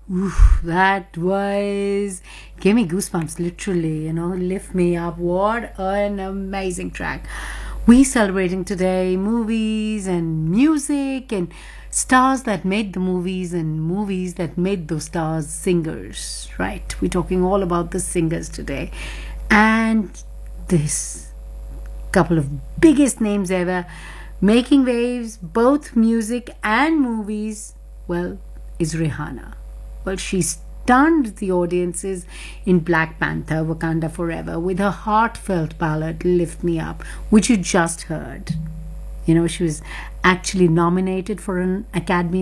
Oof, that was gave me goosebumps, literally, lift me up. What an amazing track. We celebrating today movies and music and stars that made the movies and movies that made those stars singers, right? We're talking all about the singers today. And this couple of biggest names ever making waves, both music and movies, well, is Rihanna. Well, she stunned the audiences in Black Panther Wakanda Forever with her heartfelt ballad Lift Me Up, which you just heard. She was actually nominated for an Academy